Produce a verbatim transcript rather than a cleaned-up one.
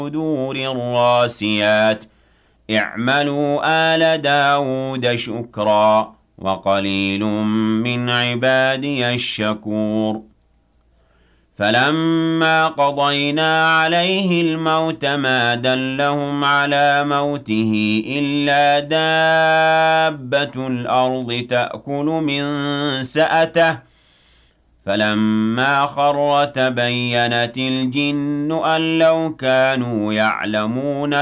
دور الراسيات اعملوا آل داود شكرا وقليل من عبادي الشكور فلما قضينا عليه الموت ما دلهم على موته إلا دابة الأرض تأكل من سأته فلما خر تبينت الجن أن لو كانوا يعلمون